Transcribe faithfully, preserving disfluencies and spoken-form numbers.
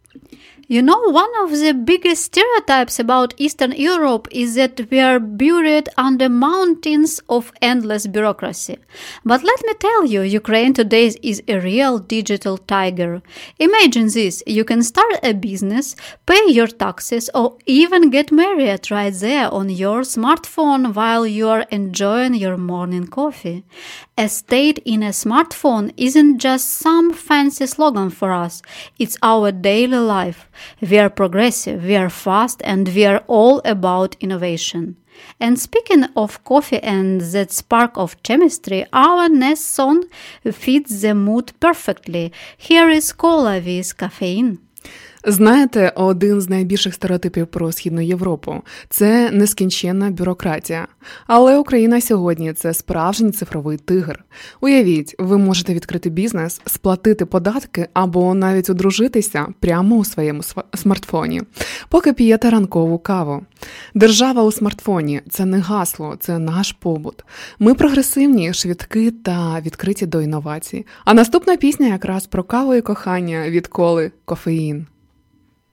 You know, one of the biggest stereotypes about Eastern Europe is that we are buried under mountains of endless bureaucracy. But let me tell you, Ukraine today is a real digital tiger. Imagine this, you can start a business, pay your taxes, or even get married right there on your smartphone while you are enjoying your morning coffee. A state in a smartphone isn't just some fancy slogan for us, it's our daily life. We are progressive, we are fast, and we are all about innovation. And speaking of coffee and that spark of chemistry, our next song fits the mood perfectly. Here is Cola with caffeine. Знаєте, один з найбільших стереотипів про Східну Європу – це нескінченна бюрократія. Але Україна сьогодні – це справжній цифровий тигр. Уявіть, ви можете відкрити бізнес, сплатити податки або навіть одружитися прямо у своєму смартфоні, поки п'єте ранкову каву. Держава у смартфоні – це не гасло, це наш побут. Ми прогресивні, швидкі та відкриті до інновацій. А наступна пісня якраз про каву і кохання від Коли «Кофеїн».